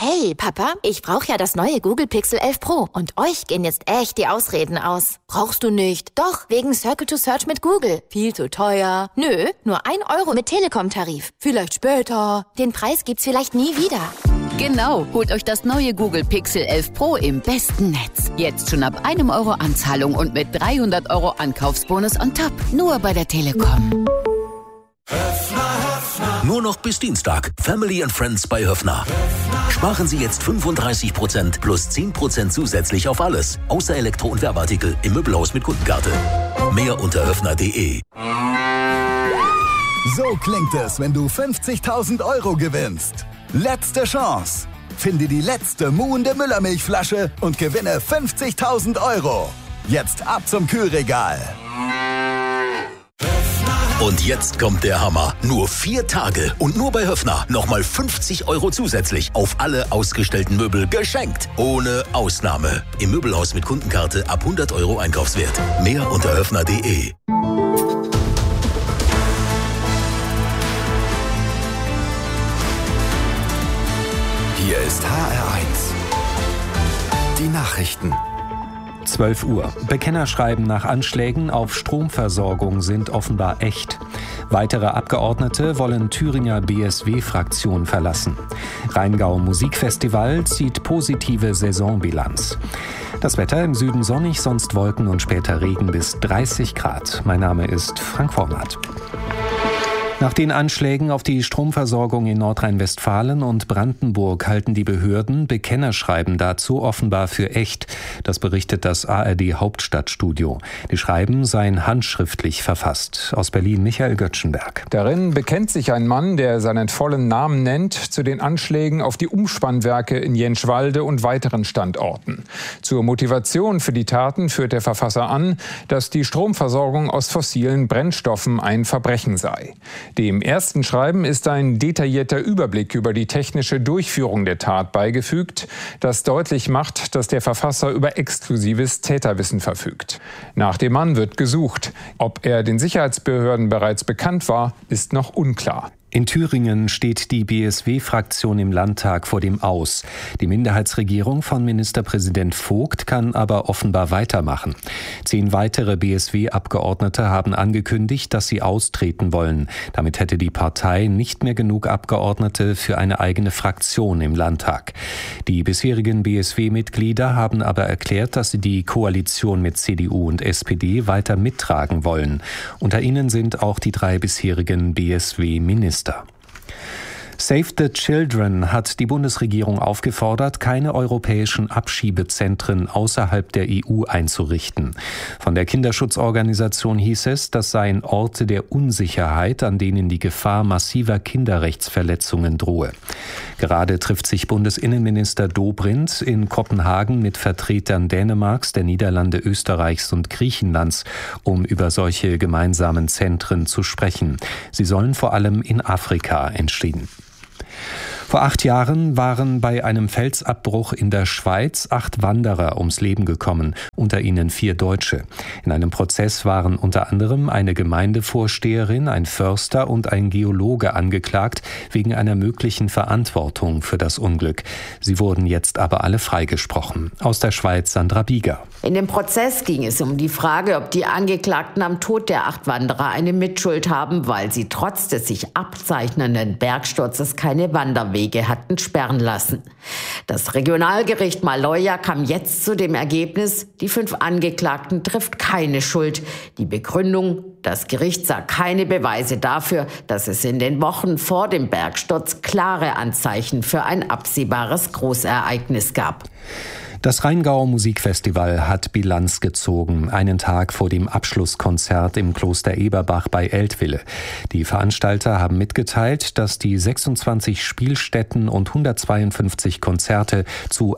Hey, Papa, ich brauche ja das neue Google Pixel 11 Pro und euch gehen jetzt echt die Ausreden aus. Brauchst du nicht? Doch, wegen Circle to Search mit Google. Viel zu teuer. Nö, nur 1 Euro mit Telekom-Tarif. Vielleicht später. Den Preis gibt's vielleicht nie wieder. Genau, holt euch das neue Google Pixel 11 Pro im besten Netz. Jetzt schon ab 1 Euro Anzahlung und mit 300 Euro Ankaufsbonus on top. Nur bei der Telekom. Nur noch bis Dienstag. Family and Friends bei Höffner. Sparen Sie jetzt 35% plus 10% zusätzlich auf alles. Außer Elektro- und Werbeartikel im Möbelhaus mit Kundenkarte. Mehr unter höffner.de. So klingt es, wenn du 50.000 Euro gewinnst. Letzte Chance. Finde die letzte muhende Müllermilchflasche und gewinne 50.000 Euro. Jetzt ab zum Kühlregal. Und jetzt kommt der Hammer. Nur 4 Tage und nur bei Höffner nochmal 50 Euro zusätzlich auf alle ausgestellten Möbel geschenkt. Ohne Ausnahme. Im Möbelhaus mit Kundenkarte ab 100 Euro Einkaufswert. Mehr unter höffner.de. Hier ist HR1. Die Nachrichten. 12 Uhr. Bekennerschreiben nach Anschlägen auf Stromversorgung sind offenbar echt. Weitere Abgeordnete wollen Thüringer BSW-Fraktion verlassen. Rheingau Musikfestival zieht positive Saisonbilanz. Das Wetter im Süden sonnig, sonst Wolken und später Regen bis 30 Grad. Mein Name ist Frank Vornath. Nach den Anschlägen auf die Stromversorgung in Nordrhein-Westfalen und Brandenburg halten die Behörden Bekennerschreiben dazu offenbar für echt. Das berichtet das ARD-Hauptstadtstudio. Die Schreiben seien handschriftlich verfasst. Aus Berlin Michael Göttschenberg. Darin bekennt sich ein Mann, der seinen vollen Namen nennt, zu den Anschlägen auf die Umspannwerke in Jenschwalde und weiteren Standorten. Zur Motivation für die Taten führt der Verfasser an, dass die Stromversorgung aus fossilen Brennstoffen ein Verbrechen sei. Dem ersten Schreiben ist ein detaillierter Überblick über die technische Durchführung der Tat beigefügt, das deutlich macht, dass der Verfasser über exklusives Täterwissen verfügt. Nach dem Mann wird gesucht. Ob er den Sicherheitsbehörden bereits bekannt war, ist noch unklar. In Thüringen steht die BSW-Fraktion im Landtag vor dem Aus. Die Minderheitsregierung von Ministerpräsident Vogt kann aber offenbar weitermachen. 10 weitere BSW-Abgeordnete haben angekündigt, dass sie austreten wollen. Damit hätte die Partei nicht mehr genug Abgeordnete für eine eigene Fraktion im Landtag. Die bisherigen BSW-Mitglieder haben aber erklärt, dass sie die Koalition mit CDU und SPD weiter mittragen wollen. Unter ihnen sind auch die 3 bisherigen BSW-Minister. Save the Children hat die Bundesregierung aufgefordert, keine europäischen Abschiebezentren außerhalb der EU einzurichten. Von der Kinderschutzorganisation hieß es, das seien Orte der Unsicherheit, an denen die Gefahr massiver Kinderrechtsverletzungen drohe. Gerade trifft sich Bundesinnenminister Dobrindt in Kopenhagen mit Vertretern Dänemarks, der Niederlande, Österreichs und Griechenlands, um über solche gemeinsamen Zentren zu sprechen. Sie sollen vor allem in Afrika entstehen. Vor 8 Jahren waren bei einem Felsabbruch in der Schweiz 8 Wanderer ums Leben gekommen, unter ihnen 4 Deutsche. In einem Prozess waren unter anderem eine Gemeindevorsteherin, ein Förster und ein Geologe angeklagt wegen einer möglichen Verantwortung für das Unglück. Sie wurden jetzt aber alle freigesprochen. Aus der Schweiz Sandra Bieger. In dem Prozess ging es um die Frage, ob die Angeklagten am Tod der 8 Wanderer eine Mitschuld haben, weil sie trotz des sich abzeichnenden Bergsturzes keine Wanderwege hatten sperren lassen. Das Regionalgericht Maloja kam jetzt zu dem Ergebnis, die 5 Angeklagten trifft keine Schuld. Die Begründung: Das Gericht sah keine Beweise dafür, dass es in den Wochen vor dem Bergsturz klare Anzeichen für ein absehbares Großereignis gab. Das Rheingau Musikfestival hat Bilanz gezogen, einen Tag vor dem Abschlusskonzert im Kloster Eberbach bei Eltville. Die Veranstalter haben mitgeteilt, dass die 26 Spielstätten und 152 Konzerte zu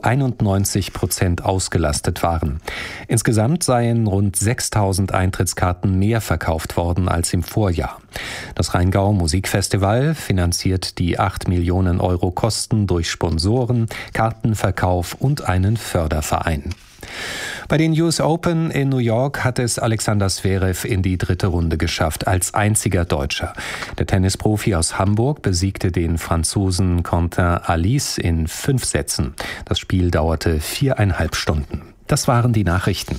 91% ausgelastet waren. Insgesamt seien rund 6.000 Eintrittskarten mehr verkauft worden als im Vorjahr. Das Rheingau Musikfestival finanziert die 8 Millionen Euro Kosten durch Sponsoren, Kartenverkauf und einen Förderverein. Bei den US Open in New York hat es Alexander Zverev in die 3. Runde geschafft, als einziger Deutscher. Der Tennisprofi aus Hamburg besiegte den Franzosen Quentin Alice in 5 Sätzen. Das Spiel dauerte 4,5 Stunden. Das waren die Nachrichten.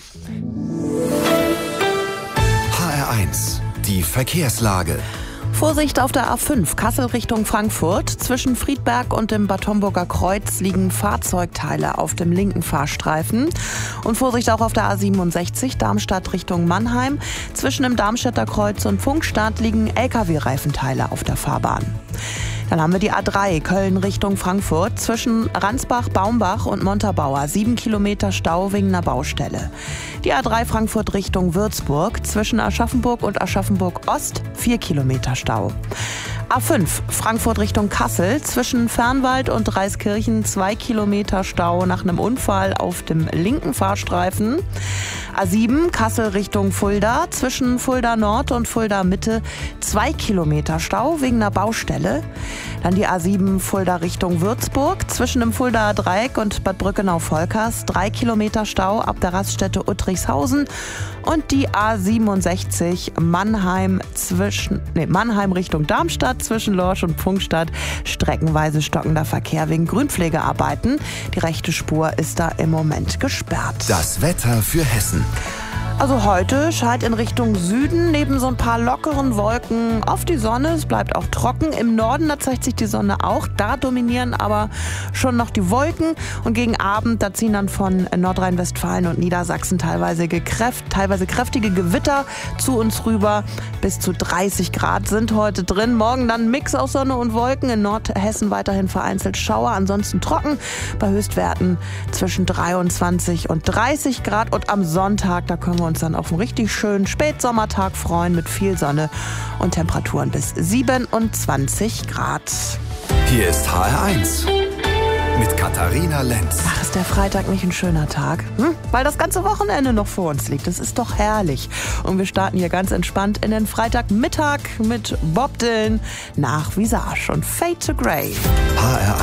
HR1, die Verkehrslage. Vorsicht auf der A5 Kassel Richtung Frankfurt. Zwischen Friedberg und dem Bad Homburger Kreuz liegen Fahrzeugteile auf dem linken Fahrstreifen. Und Vorsicht auch auf der A67 Darmstadt Richtung Mannheim. Zwischen dem Darmstädter Kreuz und Pfungstadt liegen Lkw-Reifenteile auf der Fahrbahn. Dann haben wir die A3 Köln Richtung Frankfurt. Zwischen Ransbach, Baumbach und Montabaur 7 Kilometer Stau wegen einer Baustelle. Die A3 Frankfurt Richtung Würzburg. Zwischen Aschaffenburg und Aschaffenburg Ost 4 Kilometer Stau. A5 Frankfurt Richtung Kassel. Zwischen Fernwald und Reiskirchen 2 Kilometer Stau nach einem Unfall auf dem linken Fahrstreifen. A7 Kassel Richtung Fulda. Zwischen Fulda Nord und Fulda Mitte 2 Kilometer Stau wegen einer Baustelle. Dann die A7 Fulda Richtung Würzburg. Zwischen dem Fuldaer Dreieck und Bad Brückenau-Volkers 3 Kilometer Stau ab der Raststätte Uttrichshausen. Und die A67 Mannheim Richtung Darmstadt zwischen Lorsch und Pfungstadt. Streckenweise stockender Verkehr wegen Grünpflegearbeiten. Die rechte Spur ist da im Moment gesperrt. Das Wetter für Hessen. Also heute scheint in Richtung Süden neben so ein paar lockeren Wolken auf die Sonne. Es bleibt auch trocken. Im Norden, da zeigt sich die Sonne auch. Da dominieren aber schon noch die Wolken. Und gegen Abend, da ziehen dann von Nordrhein-Westfalen und Niedersachsen teilweise kräftige Gewitter zu uns rüber. Bis zu 30 Grad sind heute drin. Morgen dann ein Mix aus Sonne und Wolken. In Nordhessen weiterhin vereinzelt Schauer, ansonsten trocken. Bei Höchstwerten zwischen 23 und 30 Grad. Und am Sonntag, da können wir uns dann auf einen richtig schönen Spätsommertag freuen mit viel Sonne und Temperaturen bis 27 Grad. Hier ist HR1 mit Katharina Lenz. Ach, ist der Freitag nicht ein schöner Tag? Weil das ganze Wochenende noch vor uns liegt. Das ist doch herrlich. Und wir starten hier ganz entspannt in den Freitagmittag mit Bob Dylan nach Visage und Fade to Grey. HR1